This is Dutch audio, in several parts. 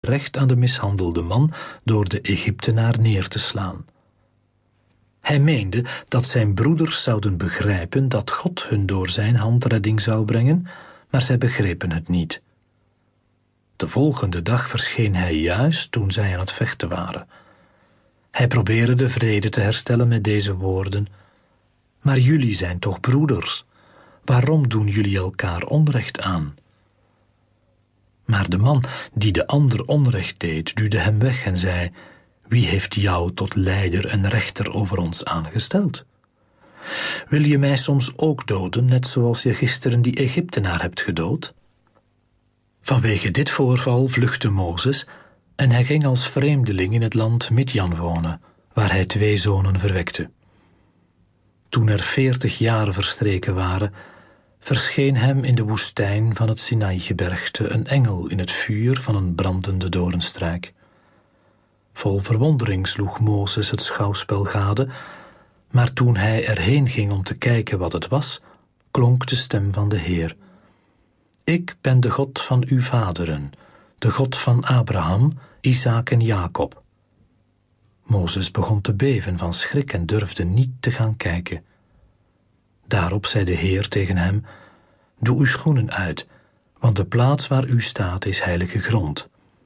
recht aan de mishandelde man door de Egyptenaar neer te slaan. Hij meende dat zijn broeders zouden begrijpen dat God hun door zijn hand redding zou brengen, maar zij begrepen het niet. De volgende dag verscheen hij juist toen zij aan het vechten waren. Hij probeerde de vrede te herstellen met deze woorden: maar jullie zijn toch broeders? Waarom doen jullie elkaar onrecht aan? Maar de man die de ander onrecht deed, duwde hem weg en zei: wie heeft jou tot leider en rechter over ons aangesteld? Wil je mij soms ook doden, net zoals je gisteren die Egyptenaar hebt gedood? Vanwege dit voorval vluchtte Mozes en hij ging als vreemdeling in het land Midjan wonen, waar hij 2 zonen verwekte. Toen er 40 jaar verstreken waren, verscheen hem in de woestijn van het Sinaïgebergte een engel in het vuur van een brandende doornstruik. Vol verwondering sloeg Mozes het schouwspel gade, maar toen hij erheen ging om te kijken wat het was, klonk de stem van de Heer: ik ben de God van uw vaderen, de God van Abraham, Isaak en Jacob. Mozes begon te beven van schrik en durfde niet te gaan kijken. Daarop zei de Heer tegen hem: doe uw schoenen uit, want de plaats waar u staat is heilige grond.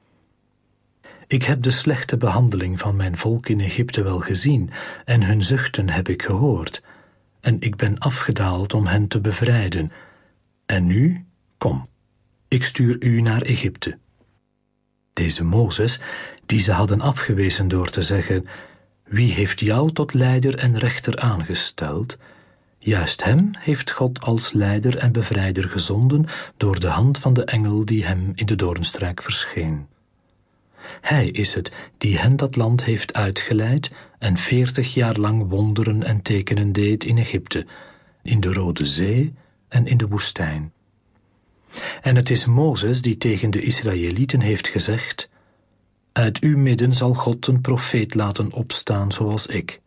Ik heb de slechte behandeling van mijn volk in Egypte wel gezien, en hun zuchten heb ik gehoord, en ik ben afgedaald om hen te bevrijden. En nu, kom, ik stuur u naar Egypte. Deze Mozes, die ze hadden afgewezen door te zeggen: wie heeft jou tot leider en rechter aangesteld? Juist hem heeft God als leider en bevrijder gezonden door de hand van de engel die hem in de doornstruik verscheen. Hij is het die hen dat land heeft uitgeleid en 40 jaar lang wonderen en tekenen deed in Egypte, in de Rode Zee en in de woestijn. En het is Mozes die tegen de Israëlieten heeft gezegd: uit uw midden zal God een profeet laten opstaan zoals ik.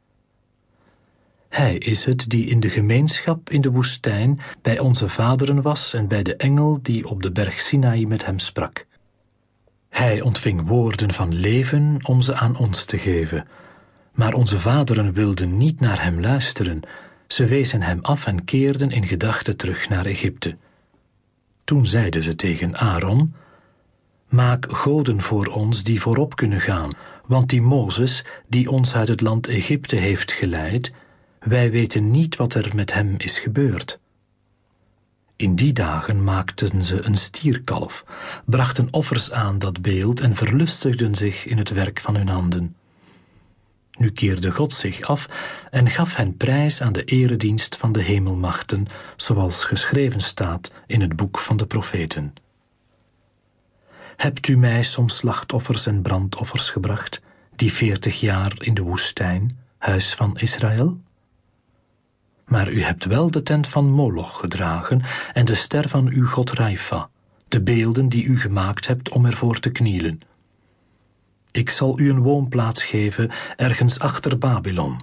Hij is het die in de gemeenschap in de woestijn bij onze vaderen was en bij de engel die op de berg Sinaï met hem sprak. Hij ontving woorden van leven om ze aan ons te geven, maar onze vaderen wilden niet naar hem luisteren. Ze wezen hem af en keerden in gedachten terug naar Egypte. Toen zeiden ze tegen Aaron: maak goden voor ons die voorop kunnen gaan, want die Mozes, die ons uit het land Egypte heeft geleid, wij weten niet wat er met hem is gebeurd. In die dagen maakten ze een stierkalf, brachten offers aan dat beeld en verlustigden zich in het werk van hun handen. Nu keerde God zich af en gaf hen prijs aan de eredienst van de hemelmachten, zoals geschreven staat in het boek van de profeten. Hebt u mij soms slachtoffers en brandoffers gebracht, die 40 jaar in de woestijn, huis van Israël? Maar u hebt wel de tent van Moloch gedragen en de ster van uw god Raifa, de beelden die u gemaakt hebt om ervoor te knielen. Ik zal u een woonplaats geven ergens achter Babylon.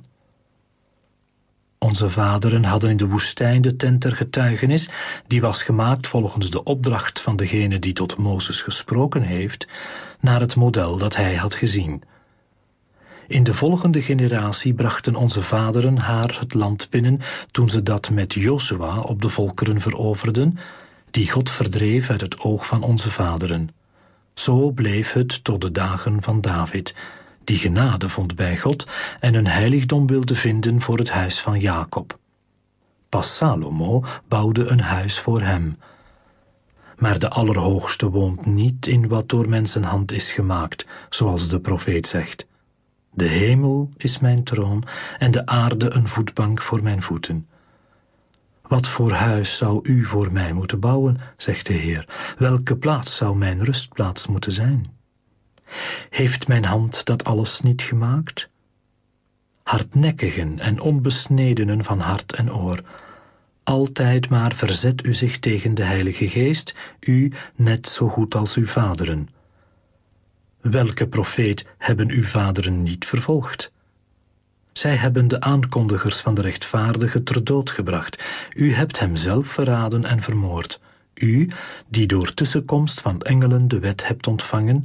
Onze vaderen hadden in de woestijn de tent der getuigenis, die was gemaakt volgens de opdracht van degene die tot Mozes gesproken heeft, naar het model dat hij had gezien. In de volgende generatie brachten onze vaderen haar het land binnen toen ze dat met Josua op de volkeren veroverden, die God verdreef uit het oog van onze vaderen. Zo bleef het tot de dagen van David, die genade vond bij God en een heiligdom wilde vinden voor het huis van Jacob. Pas Salomo bouwde een huis voor hem. Maar de Allerhoogste woont niet in wat door mensenhand is gemaakt, zoals de profeet zegt. De hemel is mijn troon en de aarde een voetbank voor mijn voeten. Wat voor huis zou u voor mij moeten bouwen, zegt de Heer? Welke plaats zou mijn rustplaats moeten zijn? Heeft mijn hand dat alles niet gemaakt? Hardnekkigen en onbesnedenen van hart en oor, altijd maar verzet u zich tegen de Heilige Geest, u net zo goed als uw vaderen. Welke profeet hebben uw vaderen niet vervolgd? Zij hebben de aankondigers van de rechtvaardige ter dood gebracht. U hebt hem zelf verraden en vermoord. U, die door tussenkomst van engelen de wet hebt ontvangen,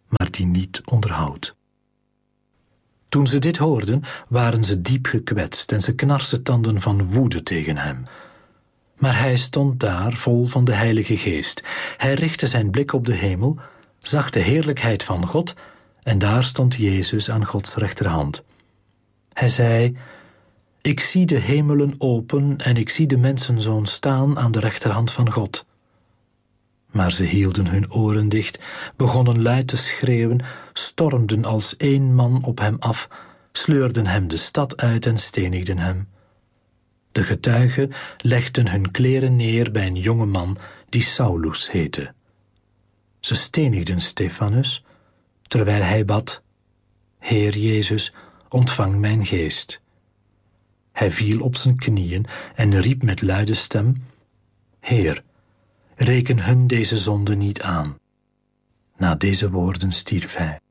maar die niet onderhoudt. Toen ze dit hoorden, waren ze diep gekwetst en ze knarsetanden van woede tegen hem. Maar hij stond daar vol van de Heilige Geest. Hij richtte zijn blik op de hemel, zag de heerlijkheid van God en daar stond Jezus aan Gods rechterhand. Hij zei: Ik zie de hemelen open en ik zie de mensenzoon staan aan de rechterhand van God. Maar ze hielden hun oren dicht, begonnen luid te schreeuwen, stormden als één man op hem af, sleurden hem de stad uit en stenigden hem. De getuigen legden hun kleren neer bij een jonge man die Saulus heette. Ze stenigden Stefanus, terwijl hij bad: Heer Jezus, ontvang mijn geest. Hij viel op zijn knieën en riep met luide stem: Heer, reken hun deze zonde niet aan. Na deze woorden stierf hij.